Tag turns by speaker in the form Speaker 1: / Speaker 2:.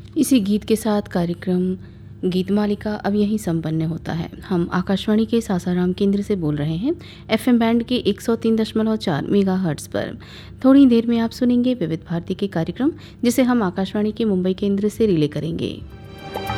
Speaker 1: इसी गीत के साथ कार्यक्रम गीत मालिका अब यहीं संपन्न होता है। हम आकाशवाणी के सासाराम केंद्र से बोल रहे हैं, एफएम बैंड के 103.4 मेगाहर्ट्ज़ पर। थोड़ी देर में आप सुनेंगे विविध भारती के कार्यक्रम, जिसे हम आकाशवाणी के मुंबई केंद्र से रिले करेंगे।